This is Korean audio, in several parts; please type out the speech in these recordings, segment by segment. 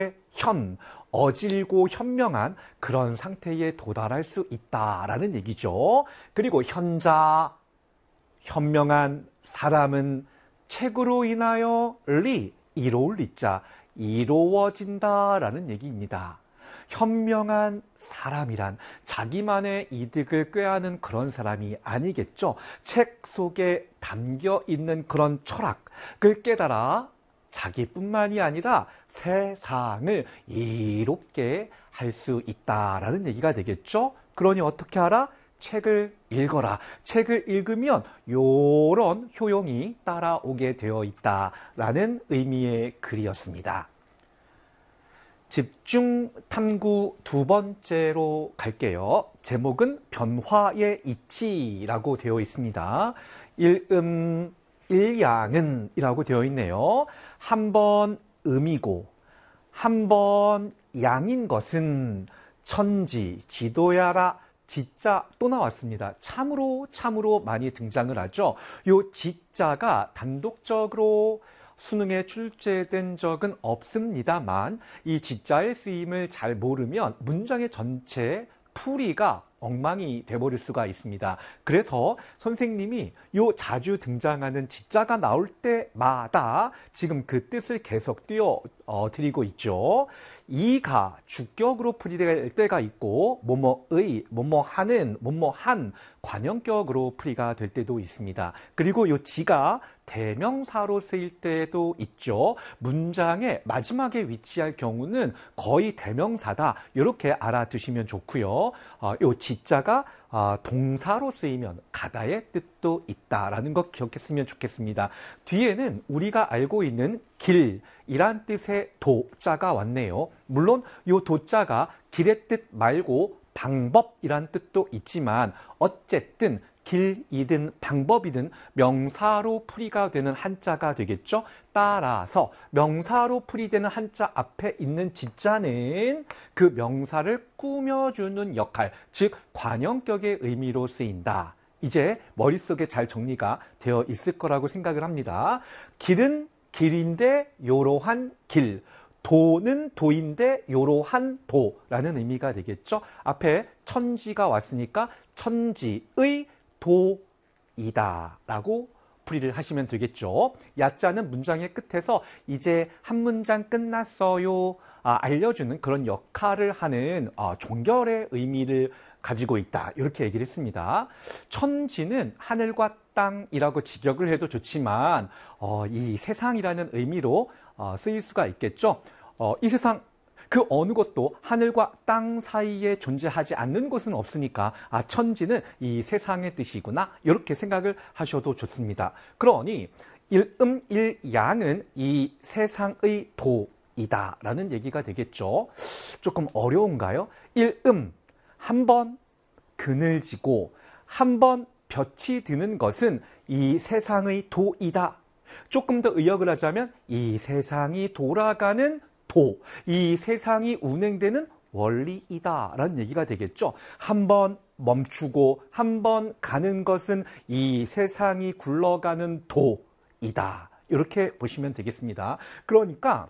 현, 어질고 현명한 그런 상태에 도달할 수 있다라는 얘기죠. 그리고 현자, 현명한 사람은 책으로 인하여 이로울 리자, 이로워진다라는 얘기입니다. 현명한 사람이란 자기만의 이득을 꾀하는 그런 사람이 아니겠죠. 책 속에 담겨 있는 그런 철학을 깨달아 자기뿐만이 아니라 세상을 이롭게 할 수 있다라는 얘기가 되겠죠. 그러니 어떻게 하라? 책을 읽어라. 책을 읽으면 요런 효용이 따라오게 되어 있다라는 의미의 글이었습니다. 집중 탐구 두 번째로 갈게요. 제목은 변화의 이치라고 되어 있습니다. 일양은 이라고 되어 있네요. 한 번 음이고 한 번 양인 것은 천지 지도야라 지자 또 나왔습니다. 참으로 많이 등장을 하죠. 요 지자가 단독적으로 수능에 출제된 적은 없습니다만 이 지자의 쓰임을 잘 모르면 문장의 전체 풀이가 엉망이 돼버릴 수가 있습니다. 그래서 선생님이 요 자주 등장하는 지자가 나올 때마다 지금 그 뜻을 계속 띄워드리고 있죠. 이가 주격으로 풀이될 때가 있고 뭐뭐의, 뭐뭐하는, 뭐뭐한 관형격으로 풀이가 될 때도 있습니다. 그리고 요 지가 대명사로 쓰일 때도 있죠. 문장의 마지막에 위치할 경우는 거의 대명사다. 이렇게 알아두시면 좋고요. 요 지자가 동사로 쓰이면 가다의 뜻도 있다라는 것 기억했으면 좋겠습니다. 뒤에는 우리가 알고 있는 길이란 뜻의 도자가 왔네요. 물론 이 도자가 길의 뜻 말고 방법이란 뜻도 있지만 어쨌든 길이든 방법이든 명사로 풀이가 되는 한자가 되겠죠. 따라서 명사로 풀이되는 한자 앞에 있는 지자는 그 명사를 꾸며주는 역할, 즉 관형격의 의미로 쓰인다. 이제 머릿속에 잘 정리가 되어 있을 거라고 생각을 합니다. 길은 길인데 요로한 길, 도는 도인데 요로한 도라는 의미가 되겠죠. 앞에 천지가 왔으니까 천지의 도이다 라고 풀이를 하시면 되겠죠. 야자는 문장의 끝에서 이제 한 문장 끝났어요 알려주는 그런 역할을 하는 종결의 의미를 가지고 있다 이렇게 얘기를 했습니다. 천지는 하늘과 땅이라고 직역을 해도 좋지만 이 세상이라는 의미로 쓰일 수가 있겠죠. 이 세상 그 어느 것도 하늘과 땅 사이에 존재하지 않는 곳은 없으니까 천지는 이 세상의 뜻이구나 이렇게 생각을 하셔도 좋습니다. 그러니 일양은 이 세상의 도이다 라는 얘기가 되겠죠. 조금 어려운가요? 한 번 그늘지고 한 번 볕이 드는 것은 이 세상의 도이다. 조금 더 의역을 하자면 이 세상이 돌아가는 도, 이 세상이 운행되는 원리이다 라는 얘기가 되겠죠. 한 번 멈추고 한 번 가는 것은 이 세상이 굴러가는 도이다. 이렇게 보시면 되겠습니다. 그러니까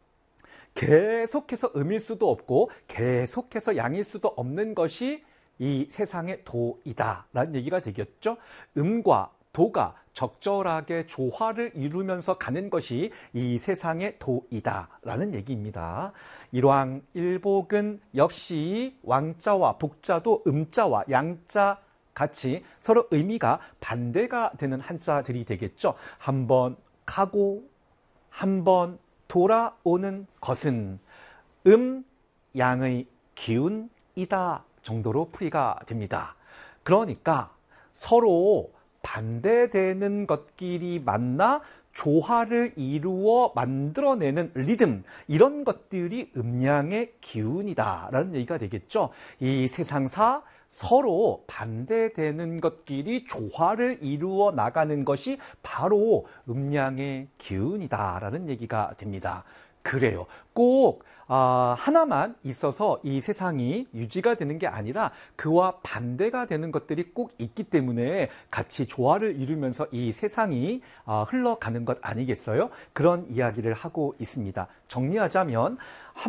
계속해서 음일 수도 없고 계속해서 양일 수도 없는 것이 이 세상의 도이다 라는 얘기가 되겠죠. 음과 도가 적절하게 조화를 이루면서 가는 것이 이 세상의 도이다 라는 얘기입니다. 일왕일복은 역시 왕자와 복자도 음자와 양자 같이 서로 의미가 반대가 되는 한자들이 되겠죠. 한 번 가고 한 번 돌아오는 것은 양의 기운이다 정도로 풀이가 됩니다. 그러니까 서로 반대되는 것끼리 만나 조화를 이루어 만들어내는 리듬, 이런 것들이 음양의 기운이다라는 얘기가 되겠죠. 이 세상사 서로 반대되는 것끼리 조화를 이루어 나가는 것이 바로 음양의 기운이다라는 얘기가 됩니다. 그래요. 꼭 하나만 있어서 이 세상이 유지가 되는 게 아니라 그와 반대가 되는 것들이 꼭 있기 때문에 같이 조화를 이루면서 이 세상이 흘러가는 것 아니겠어요? 그런 이야기를 하고 있습니다. 정리하자면